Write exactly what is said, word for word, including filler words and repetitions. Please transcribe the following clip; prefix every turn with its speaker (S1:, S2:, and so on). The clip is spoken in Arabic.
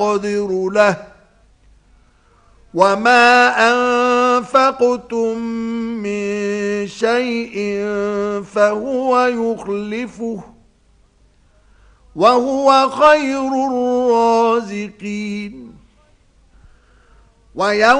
S1: قدر له وما أنفقتم من شيء فهو يخلفه وهو خير الرازقين. ويوم